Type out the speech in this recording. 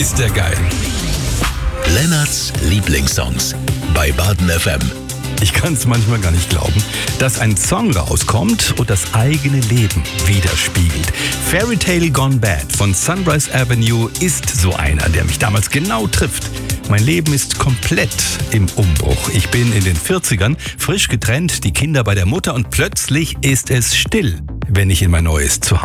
ist der geil. Lennarts Lieblingssongs bei Baden FM. Ich kann es manchmal gar nicht glauben, dass ein Song rauskommt und das eigene Leben widerspiegelt. Fairy Tale Gone Bad von Sunrise Avenue ist so einer, der mich damals genau trifft. Mein Leben ist komplett im Umbruch. Ich bin in den 40ern, frisch getrennt, die Kinder bei der Mutter und plötzlich ist es still, wenn ich in mein neues Zuhause